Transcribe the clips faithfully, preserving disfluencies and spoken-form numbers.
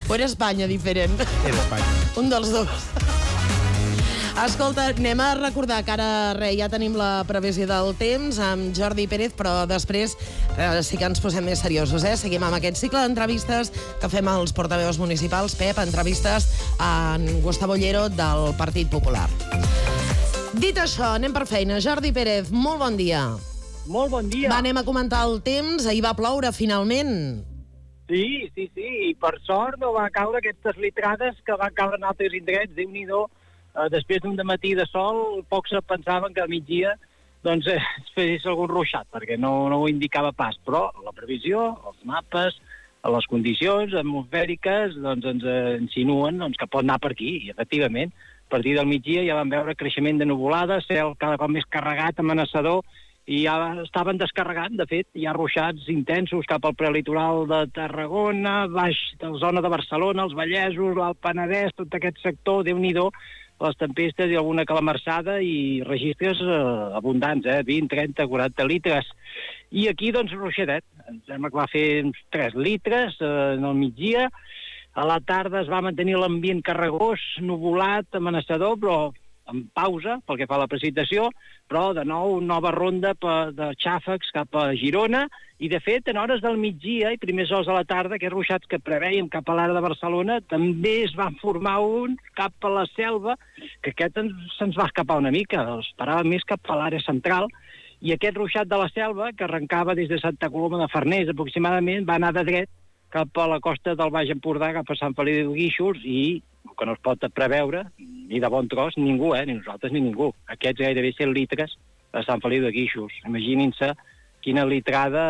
O era Espanya diferent? Era Espanya. Un dels dos. Escolta, anem a recordar que ara re, ja tenim la previsió del temps amb Jordi Pérez, però després eh, sí que ens posem més seriosos, eh? Seguim amb aquest cicle d'entrevistes que fem als portaveus municipals. Pep, entrevistes a en Gustavo Llero del Partit Popular. Dit això, anem per feina. Jordi Pérez, molt bon dia. Molt bon dia. Va, anem a comentar el temps. Ahir va ploure, finalment. Sí, sí, sí, i per sort no va caure aquestes litrades que van caure en altres indrets, Déu-n'hi-do. Uh, després d'un dematí de sol, pocs pensaven que a migdia doncs, eh, es fes algun ruixat, perquè no, no ho indicava pas. Però la previsió, els mapes, les condicions atmosfèriques doncs, ens eh, insinuen doncs, que pot anar per aquí. I, efectivament, a partir del migdia ja vam veure creixement de nuvolades, cel cada cop més carregat, amenaçador, i ja estaven descarregant, de fet, hi ha ruixats intensos cap al prelitoral de Tarragona, baix de la zona de Barcelona, els Vallesos, l'Alt Penedès, tot aquest sector, Déu-n'hi-do, les tempestes i alguna calamarsada i registres eh, abundants, eh? vint, trenta, quaranta litres. I aquí, doncs, ruixadet. Em sembla que va fer uns tres litres eh, en el migdia. A la tarda es va mantenir l'ambient carregós, nuvolat, amenaçador, però en pausa pel que fa a la precipitació, però de nou nova ronda de xàfecs cap a Girona, i de fet en hores del migdia i primers hores de la tarda, aquests ruixats que preveiem cap a l'ara de Barcelona, també es van formar un cap a la Selva, que aquest se'ns va escapar una mica, esperava més cap a l'àrea central, i aquest ruixat de la Selva, que arrencava des de Santa Coloma de Farners aproximadament, va anar de dret cap a la costa del Baix Empordà, cap a Sant Feliu de Guíxols, i el que no es pot preveure, ni de bon tros, ningú, eh? ni nosaltres ni ningú. Aquests gairebé cent litres a Sant Feliu de Guíxols. Imaginin-se quina litrada,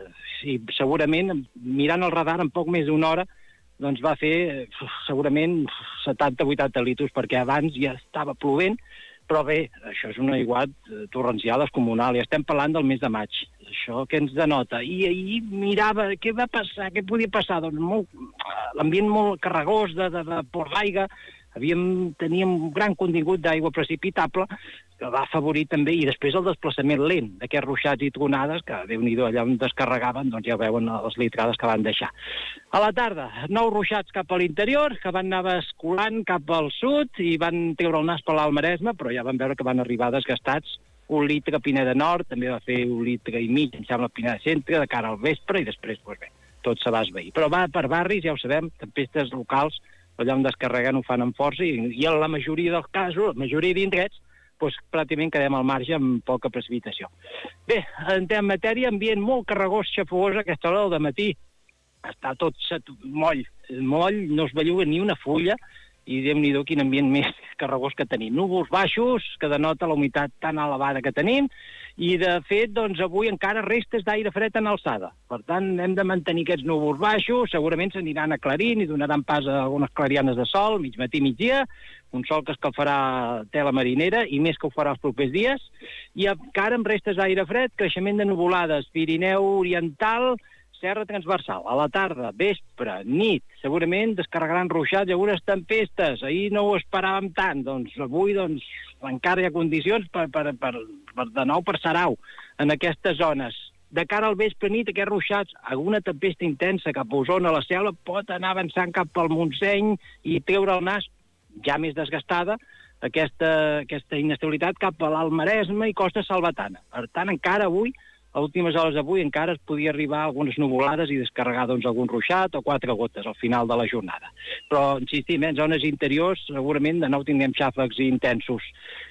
i segurament, mirant el radar en poc més d'una hora, doncs va fer segurament setanta o vuitanta litros, perquè abans ja estava plovent, però bé, això és un aiguat torrencial descomunal, i estem parlant del mes de maig. Això què ens denota? I ahir mirava què va passar, què podia passar, doncs molt, l'ambient molt carregós de, de, de port d'aigua, havíem, teníem un gran contingut d'aigua precipitable, que va afavorir també, i després el desplaçament lent d'aquests ruixats i tronades, que Déu-n'hi-do, allà on descarregaven, doncs ja veuen les litrades que van deixar. A la tarda, nous ruixats cap a l'interior, que van anar basculant cap al sud, i van treure el nas per l'Alt Maresme, però ja van veure que van arribar desgastats. Un litre a Pineda Nord, també va fer un litre i mig, em sembla, a Pineda Centre, de cara al vespre, i després, doncs bé, tot se va esvair. Però va per barris, ja ho sabem, tempestes locals, allà on descarreguen ho fan amb força, i, i en la majoria dels casos, la majoria d'indrets, doncs pràcticament quedem al marge amb poca precipitació. Bé, entrem en matèria, ambient molt carregós, xafogós a aquesta hora del matí. Està tot set, moll, moll, no es belluga ni una fulla, i Déu-n'hi-do quin ambient més carregós que tenim. Núvols baixos, que denota la humitat tan elevada que tenim, i de fet, doncs avui encara restes d'aire fred en alçada. Per tant, hem de mantenir aquests núvols baixos, segurament s'aniran aclarint i donaran pas a algunes clarianes de sol, mig matí, migdia, un sol que escalfarà tela marinera, i més que ho farà els propers dies, i encara amb restes d'aire fred, creixement de nuvolades, Pirineu Oriental, serra transversal. A la tarda, vespre, nit, segurament descarregaran ruixats i algunes tempestes. Ahir no ho esperàvem tant, doncs avui doncs, encara hi ha condicions per, per, per, per de nou per Sarau en aquestes zones. De cara al vespre nit, aquests ruixats, alguna tempesta intensa cap a Osona, a la Selva, pot anar avançant cap al Montseny i treure el nas, ja més desgastada, aquesta, aquesta inestabilitat cap a l'Alt Maresme i costa salvatana. Per tant, encara avui, a últimes hores d'avui, encara es podia arribar a algunes nuvolades i descarregar doncs, algun ruixat o quatre gotes al final de la jornada. Però, insistim, en zones interiors segurament de nou tindrem xàfecs intensos.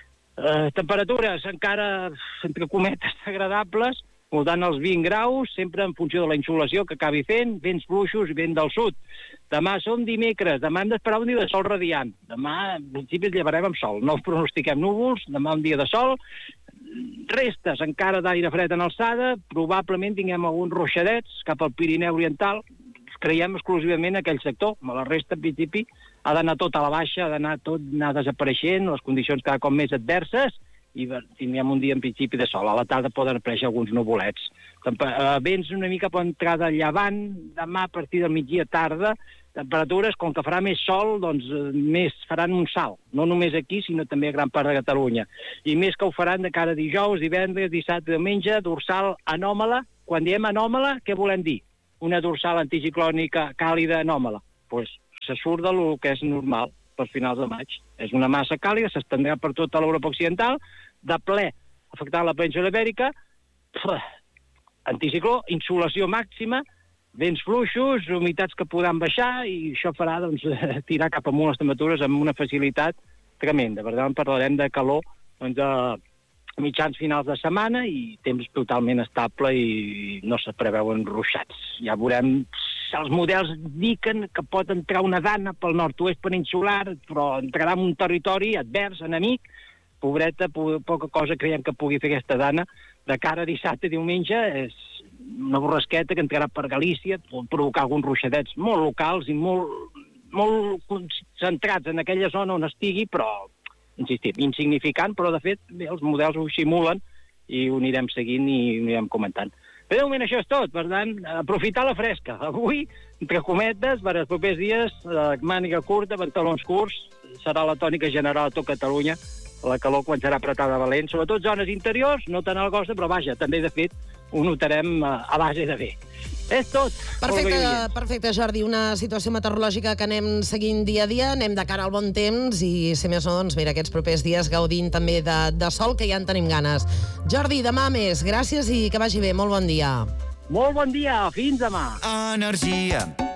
Eh, temperatures encara, entre cometes, agradables, voltant els vint graus, sempre en funció de la insolació que acabi fent, vents fluixos i vent del sud. Demà som dimecres, demà hem d'esperar un dia de sol radiant. Demà, en principi, es llevarem amb sol. No pronostiquem núvols, demà un dia de sol, restes encara d'aire fred en alçada, probablement tinguem alguns ruixadets cap al Pirineu Oriental, creiem exclusivament en aquell sector, però la resta, en principi, ha d'anar tot a la baixa, ha d'anar tot anar desapareixent, les condicions cada cop més adverses, i tindrem un dia en principi de sol. A la tarda poden aparèixer alguns nuvolets. Vents una mica poden entrar de llevant, demà a partir del migdia tarda, temperatures, com que farà més sol, doncs més faran un salt, no només aquí, sinó també a gran part de Catalunya. I més que ho faran de cara a dijous, divendres, dissabte, diumenge, dorsal anòmala. Quan diem anòmala, què volem dir? Una dorsal anticiclònica càlida anòmala. Doncs se surt del que és normal per finals de maig. És una massa càlida, s'estendrà per tota l'Europa occidental, de ple afectant la península ibèrica, pff, anticicló, insolació màxima, vents fluixos, humitats que podran baixar, i això farà doncs, tirar cap amunt les temperatures amb una facilitat tremenda. Per tant, parlarem de calor doncs, de mitjans finals de setmana i temps totalment estable i no se preveuen ruixats. Ja veurem, els models indiquen que pot entrar una dana pel nord-oest peninsular, però entrarà en un territori advers, enemic, pobreta, po poca cosa creiem que pugui fer aquesta dana. De cara a dissabte i diumenge és una borrasqueta que entrarà per Galícia, pot provocar alguns ruixadets molt locals i molt, molt concentrats en aquella zona on estigui, però, insistim, insignificant, però de fet bé, els models ho simulen i ho anirem seguint i ho anirem comentant. Bé, de moment això és tot, per tant, aprofitar la fresca. Avui, entre cometes, per als propers dies, màniga curta, pantalons curts, serà la tònica general a tot Catalunya. La calor començarà a apretar de valent, sobretot zones interiors, no tant a la costa, però vaja, també, de fet, ho notarem a base de bé. És tot. Perfecte, perfecte, Jordi. Una situació meteorològica que anem seguint dia a dia, anem de cara al bon temps i, si més no, doncs, mira, aquests propers dies gaudint també de, de sol, que ja en tenim ganes. Jordi, demà més. Gràcies i que vagi bé. Molt bon dia. Molt bon dia. Fins demà. Energia.